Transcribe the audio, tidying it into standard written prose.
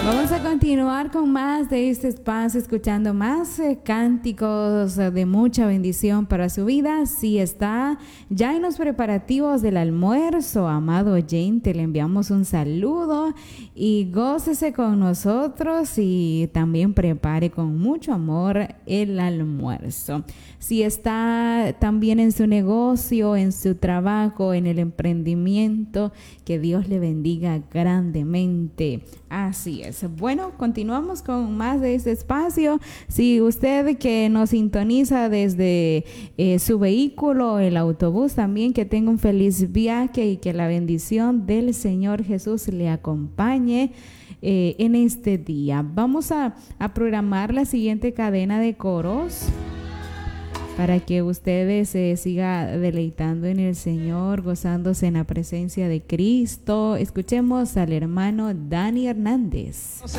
Vamos a continuar con más de este espacio, escuchando más cánticos de mucha bendición para su vida. Si está ya en los preparativos del almuerzo, amado oyente, le enviamos un saludo y gócese con nosotros y también prepare con mucho amor el almuerzo. Si está también en su negocio, en su trabajo, en el emprendimiento, que Dios le bendiga grandemente. Así es. Bueno, continuamos con más de este espacio. Si usted que nos sintoniza desde su vehículo, el autobús, también que tenga un feliz viaje y que la bendición del Señor Jesús le acompañe en este día. Vamos a programar la siguiente cadena de coros para que ustedes se siga deleitando en el Señor, gozándose en la presencia de Cristo. Escuchemos al hermano Dani Hernández.